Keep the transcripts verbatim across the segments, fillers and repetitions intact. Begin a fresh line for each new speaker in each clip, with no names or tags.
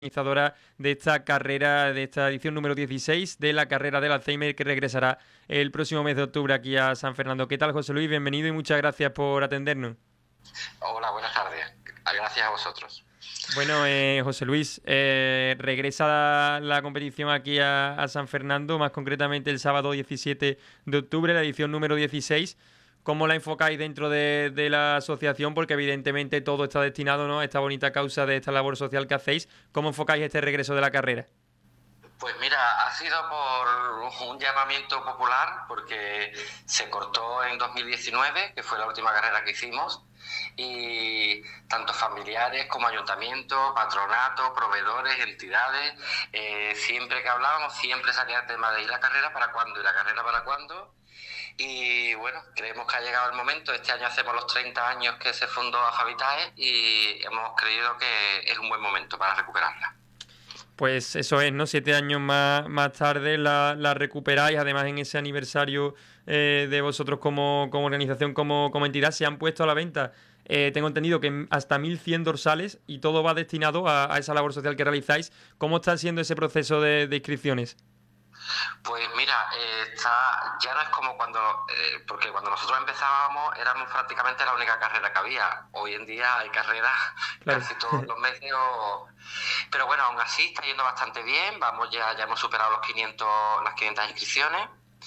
organizadora de esta carrera, de esta edición número dieciséis de la carrera del Alzheimer, que regresará el próximo mes de octubre aquí a San Fernando. ¿Qué tal, José Luis? Bienvenido y muchas gracias por atendernos.
Hola, buenas tardes. Gracias a vosotros.
Bueno, eh, José Luis, eh, regresa la, la competición aquí a, a San Fernando, más concretamente el sábado diecisiete de octubre, la edición número dieciséis. ¿Cómo la enfocáis dentro de, de la asociación? Porque evidentemente todo está destinado, ¿no?, a esta bonita causa de esta labor social que hacéis. ¿Cómo enfocáis este regreso de la carrera?
Pues mira, ha sido por un llamamiento popular, porque se cortó en dos mil diecinueve, que fue la última carrera que hicimos, y tanto familiares como ayuntamiento, patronato, proveedores, entidades, eh, siempre que hablábamos, siempre salía el tema de ¿y la carrera para cuándo? ¿Y la carrera para cuándo? Y bueno, creemos que ha llegado el momento. Este año hacemos los treinta años que se fundó AFA-Vitae y hemos creído que es un buen momento para recuperarla.
Pues eso es, ¿no? Siete años más, más tarde la, la recuperáis. Además, en ese aniversario eh, de vosotros como, como organización, como, como entidad, se han puesto a la venta. Eh, tengo entendido que hasta mil cien dorsales y todo va destinado a, a esa labor social que realizáis. ¿Cómo está siendo ese proceso de, de inscripciones?
Pues mira, eh, está, ya no es como cuando, eh, porque cuando nosotros empezábamos éramos prácticamente la única carrera que había. Hoy en día hay carreras
Claro.
casi todos los meses, o... pero bueno, aún así está yendo bastante bien. Vamos ya, ya hemos superado los quinientos, las quinientas inscripciones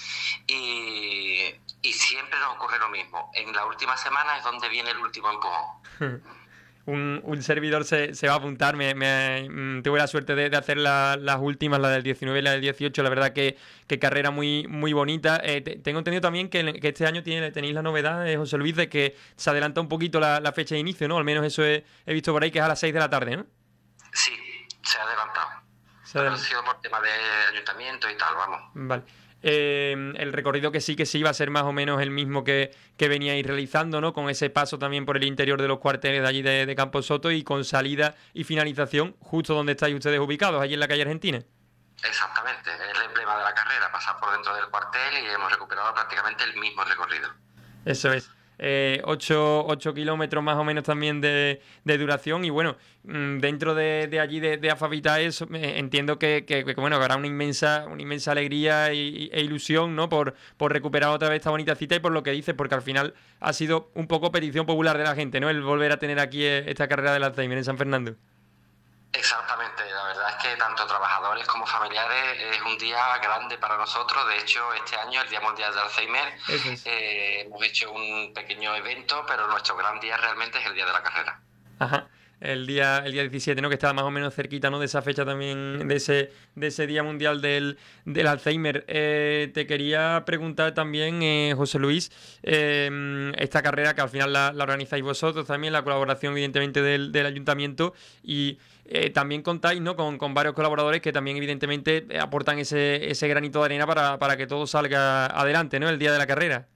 y, y siempre nos ocurre lo mismo. En la última semana es donde viene el último empujón.
Un, un servidor se, se va a apuntar. Me, me, tuve la suerte de, de hacer la, las últimas, la del diecinueve y la del dieciocho. La verdad que, que carrera muy, muy bonita. Eh, te, tengo entendido también que, que este año tiene, tenéis la novedad, eh, José Luis, de que se adelanta un poquito la, la fecha de inicio, ¿no? Al menos eso he, he visto por ahí, que es a las seis de la tarde, ¿no?
Sí, se ha adelantado.
Se ha
Pero ha
adelantado.
sido por tema de ayuntamiento y tal, vamos.
Vale. Eh, el recorrido que sí que sí va a ser más o menos el mismo que, que veníais realizando, ¿no? Con ese paso también por el interior de los cuarteles de allí de, de Camposoto y con salida y finalización justo donde estáis ustedes ubicados, allí en la calle Argentina.
Exactamente, es el emblema de la carrera, pasar por dentro del cuartel y hemos recuperado prácticamente el mismo recorrido.
Eso es. Eh, ocho kilómetros más o menos también de, de duración y bueno, dentro de, de allí de, de AFA-Vitae eh, entiendo que, que, que bueno, que habrá una inmensa, una inmensa alegría y, e ilusión, ¿no? Por, por recuperar otra vez esta bonita cita y por lo que dices, porque al final ha sido un poco petición popular de la gente, ¿no? El volver a tener aquí esta carrera del Alzheimer en San Fernando.
Exactamente, la verdad es que tanto trabajadores como familiares es un día grande para nosotros. De hecho, este año, el Día Mundial del Alzheimer,
es.
eh, hemos hecho un pequeño evento, pero nuestro gran día realmente es el día de la carrera.
Ajá. El día, el día diecisiete, ¿no? Que está más o menos cerquita, ¿no? De esa fecha también, de ese, de ese Día Mundial del, del Alzheimer. Eh, te quería preguntar también, eh, José Luis, eh, esta carrera que al final la, la organizáis vosotros también, la colaboración evidentemente del, del ayuntamiento y eh, también contáis, ¿no? Con, con varios colaboradores que también evidentemente aportan ese, ese granito de arena para, para que todo salga adelante, ¿no? El día de la carrera.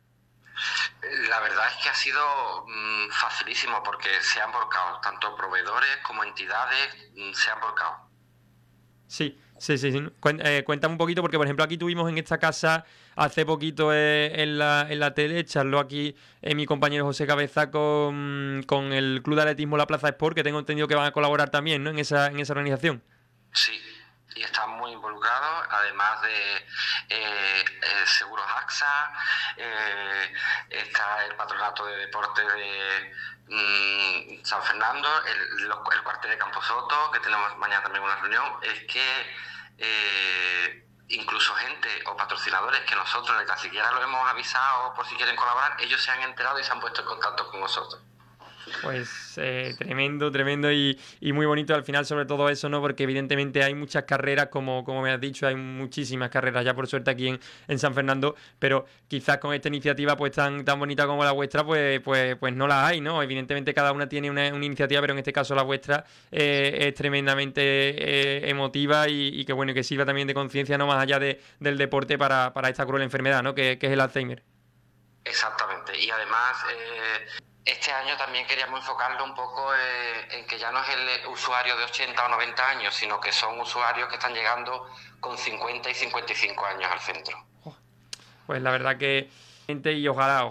La verdad es que ha sido mmm, facilísimo porque se han volcado, tanto proveedores como entidades mmm, se han volcado.
Sí, sí, sí, sí. Eh, cuéntame un poquito porque, por ejemplo, aquí tuvimos en esta casa hace poquito eh, en, la, en la tele, charló aquí eh, mi compañero José Cabeza con, con el Club de Atletismo La Plaza Sport, que tengo entendido que van a colaborar también, ¿no? En esa, en esa organización.
Sí. Y están muy involucrados, además de eh, eh, Seguros AXA, eh, está el Patronato de Deportes de mmm, San Fernando, el, el cuartel de Camposoto, que tenemos mañana también una reunión. Es que eh, incluso gente o patrocinadores que nosotros ni siquiera lo hemos avisado por si quieren colaborar, ellos se han enterado y se han puesto en contacto con nosotros.
Pues eh, tremendo, tremendo y, y muy bonito al final sobre todo eso, ¿no? Porque evidentemente hay muchas carreras, como, como me has dicho, hay muchísimas carreras ya por suerte aquí en, en San Fernando, pero quizás con esta iniciativa pues tan, tan bonita como la vuestra, pues, pues, pues no la hay, ¿no? Evidentemente cada una tiene una, una iniciativa, pero en este caso la vuestra eh, es tremendamente eh, emotiva y, y que bueno, y que sirva también de conciencia, no más allá de, del deporte para, para esta cruel enfermedad, ¿no? Que, que es el Alzheimer.
Exactamente, y además... Eh... Este año también queríamos enfocarlo un poco eh, en que ya no es el usuario de ochenta o noventa años, sino que son usuarios que están llegando con cincuenta y cincuenta y cinco años al centro.
Pues la verdad que... Y ojalá...